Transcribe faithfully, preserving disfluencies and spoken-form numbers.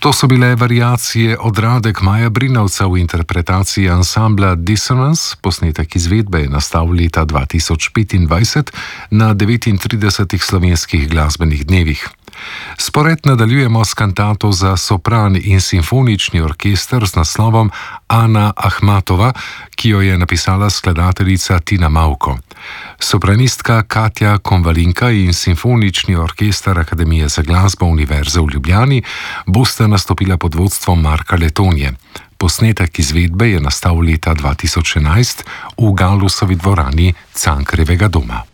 To so bile variacije od Radek Maja Brinovca v interpretaciji ansambla Dissonance. Posnetek izvedbe je nastal leta dva tisoč petindvajset na devetintridesetih slovenskih glasbenih dnevih. Spored nadaljujemo s kantato za sopran in simfonični orkester z naslovom Ana Ahmatova, ki jo je napisala skladateljica Tina Mavko. Sopranistka Katja Konvalinka in simfonični orkester Akademije za glasbo Univerze v Ljubljani bosta nastopila pod vodstvom Marka Letonje. Posnetek izvedbe je nastal leta dva tisoč enajst v Galusovi dvorani Cankarjevega doma.